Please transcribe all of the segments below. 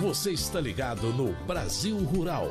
Você está ligado no Brasil Rural.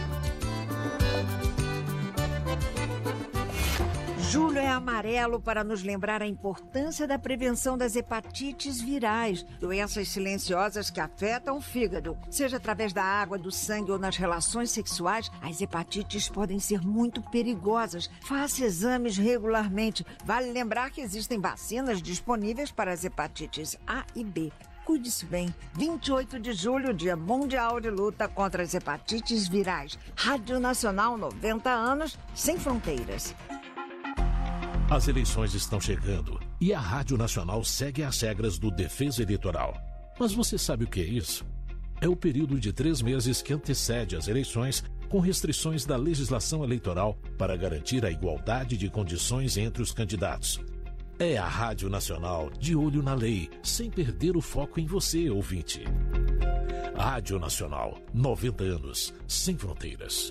Julho é amarelo para nos lembrar a importância da prevenção das hepatites virais, doenças silenciosas que afetam o fígado. Seja através da água, do sangue ou nas relações sexuais, as hepatites podem ser muito perigosas. Faça exames regularmente. Vale lembrar que existem vacinas disponíveis para as hepatites A e B. Cuide-se bem. 28 de julho, Dia Mundial de Luta contra as Hepatites Virais. Rádio Nacional, 90 anos, sem fronteiras. As eleições estão chegando e a Rádio Nacional segue as regras do Defesa Eleitoral. Mas você sabe o que é isso? É o período de 3 meses que antecede as eleições, com restrições da legislação eleitoral para garantir a igualdade de condições entre os candidatos. É a Rádio Nacional de olho na lei, sem perder o foco em você, ouvinte. Rádio Nacional, 90 anos, sem fronteiras.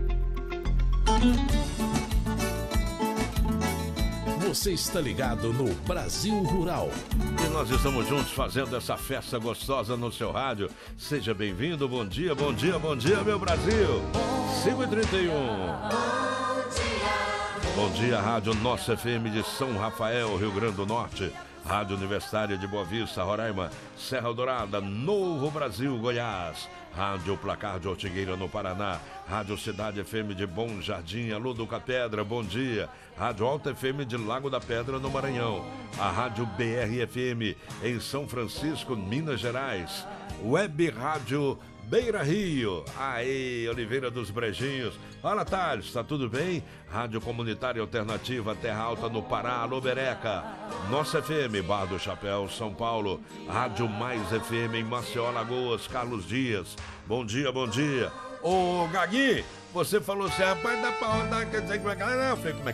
Você está ligado no Brasil Rural. E nós estamos juntos fazendo essa festa gostosa no seu rádio. Seja bem-vindo, bom dia, bom dia, bom dia, meu Brasil. 5h31. Bom dia, Rádio Nossa FM de São Rafael, Rio Grande do Norte. Rádio Universitária de Boa Vista, Roraima, Serra Dourada, Novo Brasil, Goiás. Rádio Placar de Ortigueira, no Paraná. Rádio Cidade FM de Bom Jardim, Alô do Capedra, bom dia. Rádio Alta FM de Lago da Pedra, no Maranhão. A Rádio BR FM em São Francisco, Minas Gerais. Web Rádio Beira Rio, aí, Oliveira dos Brejinhos. Fala, Thales, tá tudo bem? Rádio Comunitária Alternativa Terra Alta no Pará, Alô Bereca. Nossa FM, Bar do Chapéu, São Paulo. Rádio Mais FM em Maceió, Lagoas, Carlos Dias. Bom dia, bom dia. Ô, Gagui, você falou assim, rapaz, dá pra rodar, quer dizer, como é que é? Eu falei, como é